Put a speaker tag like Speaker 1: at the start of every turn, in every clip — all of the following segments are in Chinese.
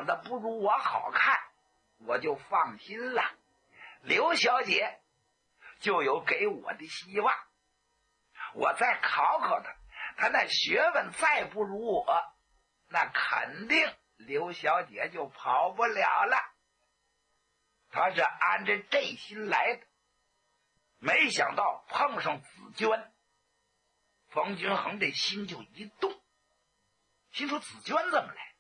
Speaker 1: 长得不如我好看，我就放心了。刘小姐就有给我的希望，我再考考她，她那学问再不如我，那肯定刘小姐就跑不了了。他是按着这心来的，没想到碰上紫娟，冯君衡这心就一动，心说紫娟怎么来？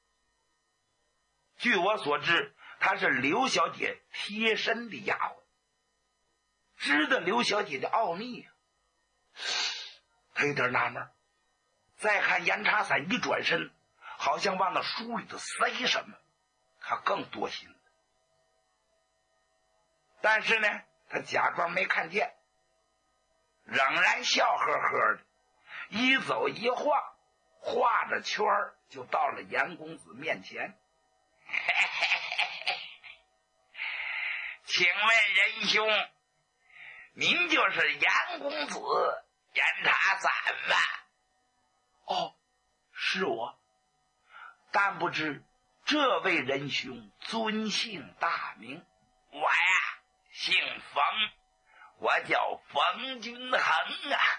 Speaker 1: 据我所知，她是刘小姐贴身的丫鬟，知道刘小姐的奥秘啊。他有点纳闷，再看严茶伞一转身，好像往那书里头塞什么，他更多心了。但是呢，他假装没看见，仍然笑呵呵的，一走一晃，画着圈就到了严公子面前。请问仁兄，您就是严公子严茶伞吧？哦，是我。但不知这位仁兄尊姓大名？我呀，姓冯，我叫冯君衡啊。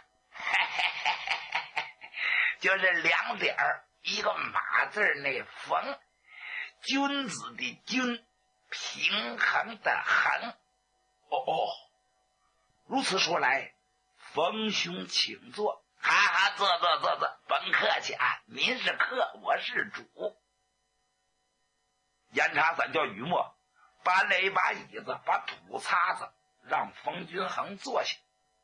Speaker 1: 就是两点一个马字那冯，君子的君，平衡的衡。哦，如此说来，冯兄请坐。哈，坐，甭客气啊，您是客，我是主。严茶伞叫雨墨搬了一把椅子，把土擦擦，让冯君衡坐下。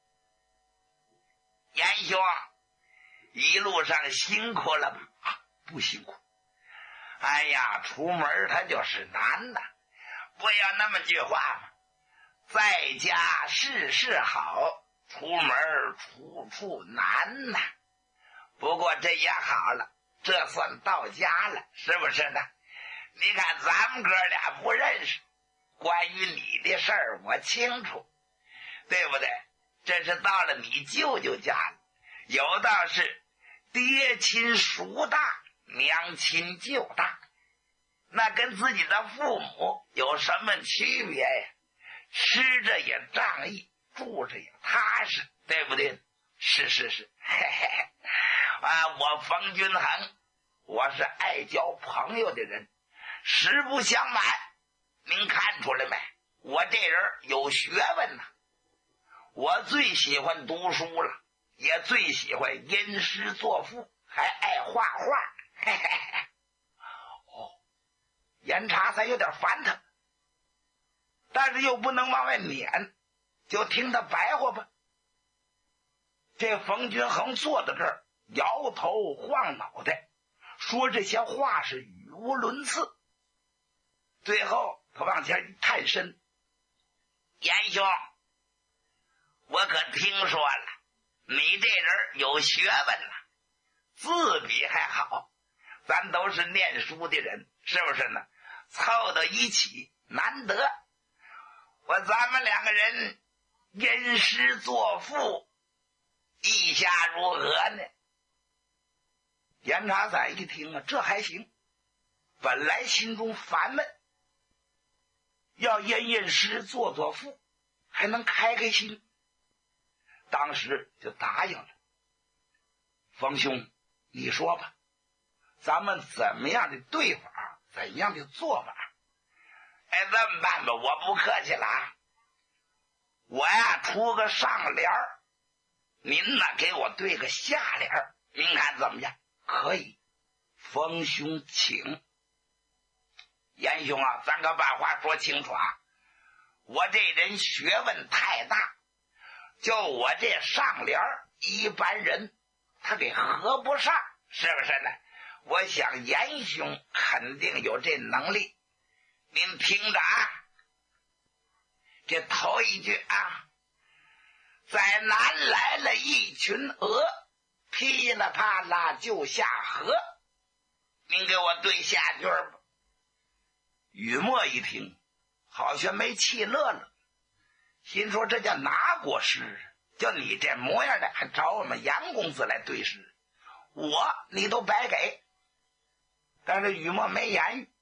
Speaker 1: 严兄，一路上辛苦了吧？不辛苦。哎呀，出门他就是难呐，不要那么句话嘛。在家事事好，出门处处难呐。不过这也好了，这算到家了，是不是呢？你看咱们哥俩不认识，关于你的事儿我清楚，对不对？这是到了你舅舅家了，有道是爹亲叔大，娘亲舅大，那跟自己的父母有什么区别呀？吃着也仗义，住着也踏实，对不对？是，嘿嘿。我冯君衡，我是爱交朋友的人，实不相瞒，您看出来没？我这人有学问呐，我最喜欢读书了，也最喜欢吟诗作赋，还爱画画。嘿嘿嘿。哦，严茶伞有点烦他，但是又不能往外撵，就听他白话吧。这冯君衡坐在这儿，摇头晃脑袋，说这些话是语无伦次。最后他往前一探身，严兄，我可听说了，你这人有学问了，字笔还好，咱都是念书的人，是不是呢？凑到一起难得，咱们两个人吟诗作赋，意下如何呢？严茶伞一听啊，这还行，本来心中烦闷，要吟诗作赋，还能开心，当时就答应了。冯兄，你说吧，咱们怎么样的对法，怎样的做法？这么办吧，我不客气了啊，我呀出个上联，您呢给我对个下联，您看怎么样？可以。冯兄请。严兄啊，咱可把话说清楚啊，我这人学问太大，就我这上联，一般人他给合不上，是不是呢？我想严兄肯定有这能力，您听着啊，这头一句啊，在南来了一群鹅，噼里啪啦就下河，您给我对下句吧。雨墨一听，好像没气乐了，心说这叫哪国诗？就你这模样的，还找我们杨公子来对诗，你都白给。但是雨墨没言语，